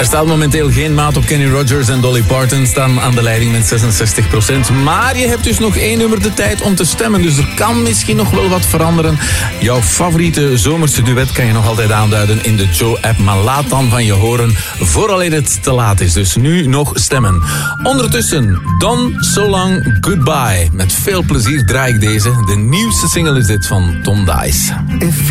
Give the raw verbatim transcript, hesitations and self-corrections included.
Er staat momenteel geen maat op Kenny Rogers en Dolly Parton staan aan de leiding met zesenzestig procent. Maar je hebt dus nog één nummer de tijd om te stemmen, dus er kan misschien nog wel wat veranderen. Jouw favoriete zomerse duet kan je nog altijd aanduiden in de Joe-app, maar laat dan van je horen vooraleer het te laat is. Dus nu nog stemmen. Ondertussen, Don So Long Goodbye. Met veel plezier draai ik deze. De nieuwste single is dit van Tom Dice.